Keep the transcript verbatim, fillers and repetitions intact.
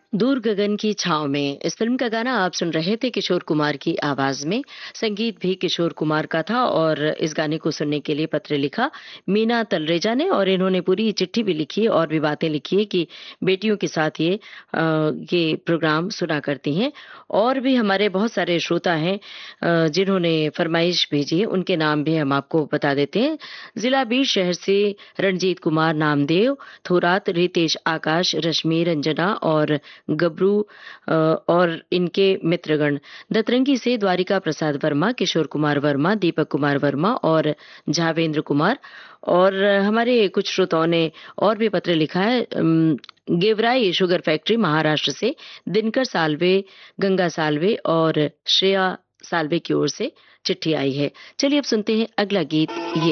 दूर गगन की छांव में इस फिल्म का गाना आप सुन रहे थे किशोर कुमार की आवाज में। संगीत भी किशोर कुमार का था और इस गाने को सुनने के लिए पत्र लिखा मीना तलरेजा ने, और इन्होंने पूरी चिट्ठी भी लिखी और भी बातें लिखी है कि बेटियों के साथ ये आ, ये प्रोग्राम सुना करती हैं। और भी हमारे बहुत सारे श्रोता हैं अ, जिन्होंने फरमाइश भेजी है, उनके नाम भी हम आपको बता देते हैं। जिला बीर शहर से रणजीत कुमार, नामदेव, थोरात, रितेश, आकाश, रश्मि, रंजना और गबरू अ, और इनके मित्रगण। दतरंगी से द्वारिका प्रसाद वर्मा, किशोर कुमार वर्मा, दीपक कुमार वर्मा और झावेंद्र कुमार। और हमारे कुछ श्रोताओं ने और भी पत्र लिखा है। अम, गेवराई शुगर फैक्ट्री महाराष्ट्र से दिनकर साल्वे, गंगा साल्वे और श्रेया साल्वे की ओर से चिट्ठी आई है। चलिए अब सुनते हैं अगला गीत। ये